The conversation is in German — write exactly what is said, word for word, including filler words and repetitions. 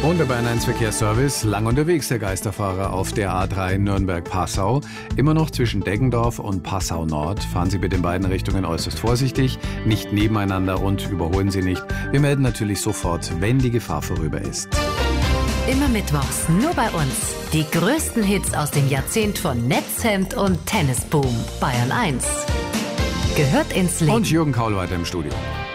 Und der Bayern eins Verkehrsservice, lang unterwegs der Geisterfahrer auf der A drei Nürnberg-Passau. Immer noch zwischen Deggendorf und Passau Nord. Fahren Sie bitte in beiden Richtungen äußerst vorsichtig, nicht nebeneinander und überholen Sie nicht. Wir melden natürlich sofort, wenn die Gefahr vorüber ist. Immer mittwochs, nur bei uns. Die größten Hits aus dem Jahrzehnt von Netzhemd und Tennisboom. Bayern eins. Gehört ins Leben. Und Jürgen Kaul weiter im Studio.